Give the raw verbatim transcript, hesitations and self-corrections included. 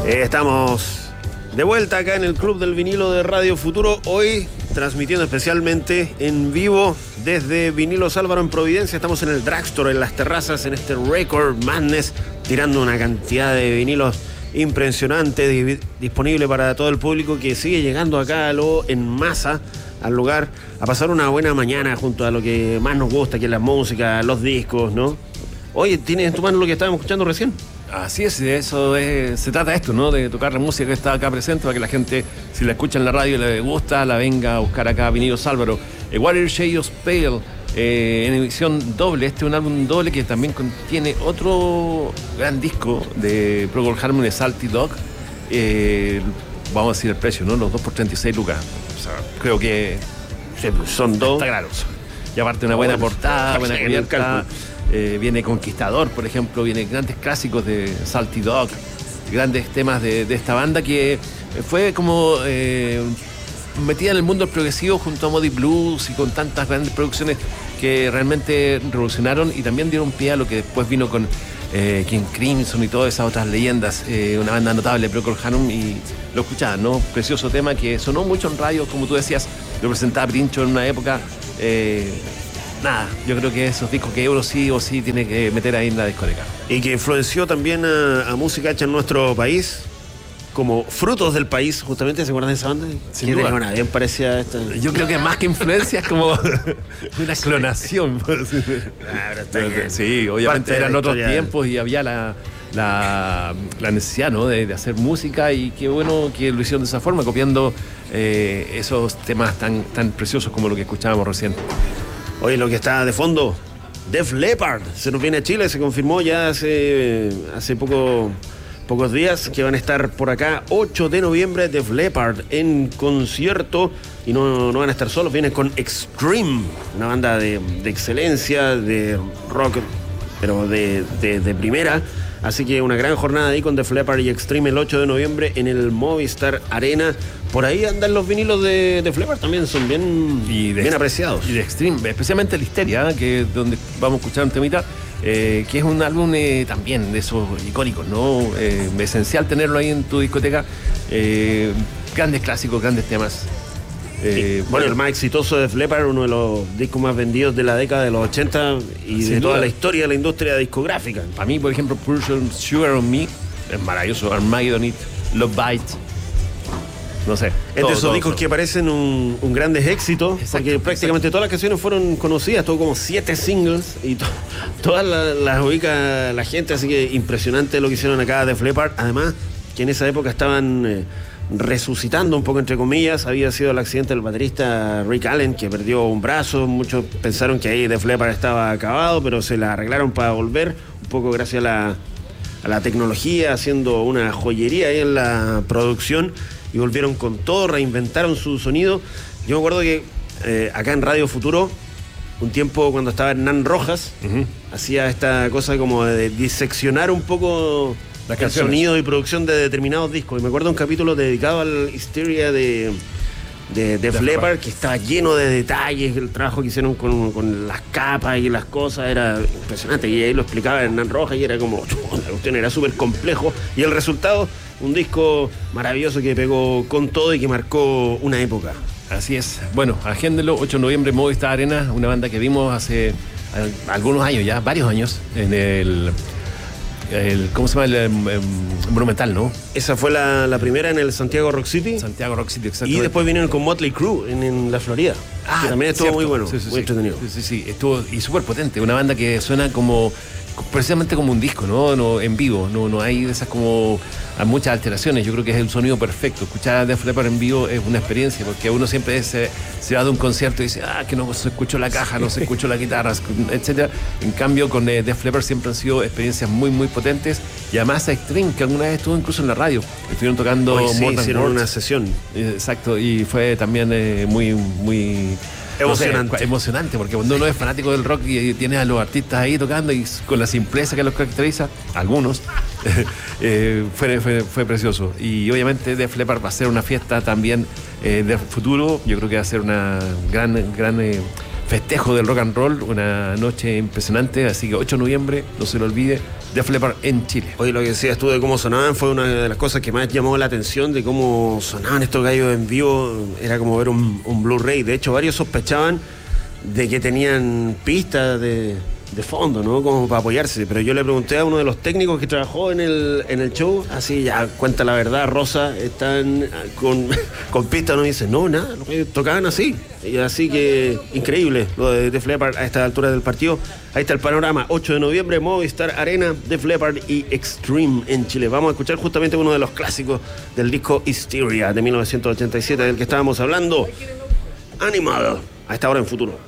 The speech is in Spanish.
Eh, estamos de vuelta acá en el Club del Vinilo de Radio Futuro, hoy transmitiendo especialmente en vivo desde Vinilos Álvaro en Providencia. Estamos en el Drugstore, en las terrazas, en este Record Madness, tirando una cantidad de vinilos impresionante, di- disponible para todo el público que sigue llegando acá luego en masa al lugar a pasar una buena mañana junto a lo que más nos gusta, que es la música, los discos, ¿no? Oye, ¿tienes en tu mano lo que estábamos escuchando recién? Así es, de eso es, se trata esto, ¿no? De tocar la música que está acá presente para que la gente, si la escucha en la radio y le gusta, la venga a buscar acá a Vinilos Álvaro. Eh, Water Shade of Pale, eh, en edición doble. Este es un álbum doble que también contiene otro gran disco de Procol Harum, Salty Dog. Eh, vamos a decir el precio, ¿no? Los dos por treinta y seis lucas. O sea, creo que Sí, son dos. está claro. Y aparte una buena portada, buena cubierta. Eh, viene Conquistador, por ejemplo, viene grandes clásicos de Salty Dog, grandes temas de, de esta banda que fue como eh, metida en el mundo del progresivo junto a Moody Blues y con tantas grandes producciones que realmente revolucionaron y también dieron pie a lo que después vino con eh, King Crimson y todas esas otras leyendas. Eh, una banda notable, Procol Harum, y lo escuchaban, ¿no? Precioso tema que sonó mucho en radio, como tú decías, lo presentaba Princho en una época. Eh, Nada, yo creo que esos discos que Euro sí o sí tiene que meter ahí en la discoteca. Y que influenció también a, a música hecha en nuestro país, como Frutos del País, justamente. ¿Se acuerdan de esa banda? Sin duda. Una bien parecida a esta. Yo creo que más que influencia es como una clonación. Claro, está bien. Sí, obviamente Parte de eran la otros historia. tiempos y había la, la, la necesidad, ¿no? de, de hacer música, y qué bueno que lo hicieron de esa forma, copiando eh, esos temas tan, tan preciosos como lo que escuchábamos recién. Oye, lo que está de fondo, Def Leppard, se nos viene a Chile, se confirmó ya hace, hace poco, pocos días que van a estar por acá, ocho de noviembre, Def Leppard en concierto, y no, no van a estar solos, vienen con Extreme, una banda de, de excelencia, de rock, pero de, de, de primera. Así que una gran jornada ahí con Def Leppard y Extreme el ocho de noviembre en el Movistar Arena. Por ahí andan los vinilos de Def Leppard, también son bien, Y de, bien apreciados. Y de Extreme, especialmente el Histeria, que es donde vamos a escuchar un temita, eh, que es un álbum eh, también de esos icónicos, ¿no? Eh, esencial tenerlo ahí en tu discoteca. Eh, grandes clásicos, grandes temas. Eh, Sí. Bueno, el más exitoso de Def Leppard, uno de los discos más vendidos de la década de los ochenta y Sin de toda duda. la historia de la industria discográfica. Para mí, por ejemplo, Purple Sugar on Me es maravilloso. Armageddon It, Love Bite. No sé. Entre todo, esos todo, discos todo. que parecen un, un grandes éxitos, Exacto, porque prácticamente todas las canciones fueron conocidas, tuvo como siete singles y to- todas la- las ubica la gente, así que impresionante lo que hicieron acá Def Leppard. Además, que en esa época estaban eh, resucitando un poco, entre comillas. Había sido el accidente del baterista Rick Allen, que perdió un brazo. Muchos pensaron que ahí Def Leppard estaba acabado, pero se la arreglaron para volver, un poco gracias a la, a la tecnología, haciendo una joyería ahí en la producción, y volvieron con todo, reinventaron su sonido. Yo me acuerdo que eh, acá en Radio Futuro, un tiempo cuando estaba Hernán Rojas, Ujú. hacía esta cosa como de diseccionar un poco Las el canciones. sonido y producción de determinados discos. Y me acuerdo un capítulo dedicado al Hysteria de, de Def Def Leppard, Leppard. que estaba lleno de detalles. El trabajo que hicieron con, con las capas y las cosas era impresionante. Y ahí lo explicaba Hernán Rojas y era como, la cuestión era súper complejo. Y el resultado, un disco maravilloso que pegó con todo y que marcó una época. Así es. Bueno, agéndelo, ocho de noviembre, Movistar Arena, una banda que vimos hace al- algunos años ya, varios años, en el, el ¿cómo se llama? El, em, em, Monumental, ¿no? Esa fue la, la primera en el Santiago Rock City. Santiago Rock City, Y exactamente. después vinieron con Motley Crue en, en la Florida. que también estuvo cierto. muy bueno, Sí, sí, muy sí. entretenido. Sí, sí, sí, estuvo y súper potente. Una banda que suena como, precisamente como un disco, ¿no? No, en vivo, no, no hay de esas como a muchas alteraciones. Yo creo que es el sonido perfecto. Escuchar a Def Leppard en vivo es una experiencia, porque uno siempre se, se va de un concierto y dice, ah, que no se escuchó la caja, no se escuchó la guitarra, etcétera. En cambio, con eh, Def Leppard siempre han sido experiencias muy, muy potentes. Y además a Extreme, que alguna vez estuvo incluso en la radio. Estuvieron tocando Hoy sí, More Than hicieron Words. una sesión. Eh, Exacto, y fue también eh, muy, muy Emocionante. no sé, emocionante, porque cuando uno es fanático del rock y, y tiene a los artistas ahí tocando y con la simpleza que los caracteriza, algunos, eh, fue, fue, fue precioso. Y obviamente Def Leppard va a ser una fiesta también eh, de futuro. Yo creo que va a ser una gran, gran eh, festejo del rock and roll, una noche impresionante. Así que ocho de noviembre, no se lo olvide, Def Leppard en Chile. Oye, lo que decías tú de cómo sonaban fue una de las cosas que más llamó la atención, de cómo sonaban estos gallos en vivo. Era como ver un, un Blu-ray. De hecho, varios sospechaban de que tenían pistas de, de fondo, ¿no? Como para apoyarse. Pero yo le pregunté a uno de los técnicos que trabajó en el, en el show, así, ya, cuenta la verdad, Rosa, están con, con pistas, ¿no? Y dice, no, nada, tocaban así. Y así que, increíble lo de Def Leppard a esta altura del partido. Ahí está el panorama, ocho de noviembre, Movistar Arena, Def Leppard y Extreme en Chile. Vamos a escuchar justamente uno de los clásicos del disco Hysteria de mil novecientos ochenta y siete, del que estábamos hablando, Animal, a esta hora en Futuro.